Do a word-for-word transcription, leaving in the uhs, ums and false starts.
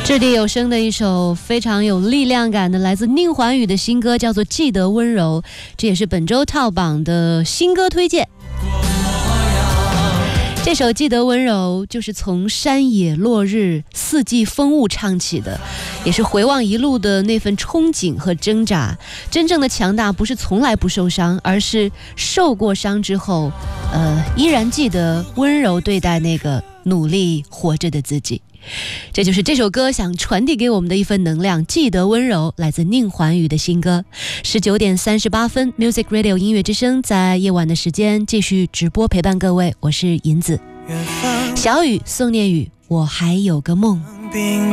掷地有声的一首非常有力量感的来自宁桓宇的新歌，叫做《记得温柔》，这也是本周套榜的新歌推荐。这首《记得温柔》就是从山野落日、四季风物唱起的，也是回望一路的那份憧憬和挣扎。真正的强大不是从来不受伤，而是受过伤之后，呃，依然记得温柔对待那个努力活着的自己。这就是这首歌想传递给我们的一份能量。记得温柔，来自宁桓宇的新歌。十九点三十八分 Music Radio 音乐之声在夜晚的时间继续直播陪伴各位，我是银子。小雨，宋念宇，我还有个梦。